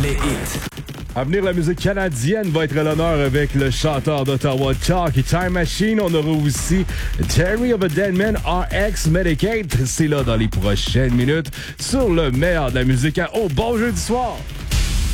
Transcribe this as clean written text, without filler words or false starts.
les hits. À venir, la musique canadienne va être à l'honneur avec le chanteur d'Ottawa Talk et Time Machine. On aura aussi Terry of a Deadman RX Medicate. C'est là dans les prochaines minutes sur le meilleur de la musique. Oh, bon jeudi soir!